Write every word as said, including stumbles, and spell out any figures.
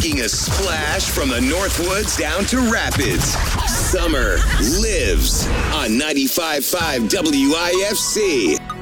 making a splash from the Northwoods down to Rapids. Summer lives on ninety-five point five W I F C.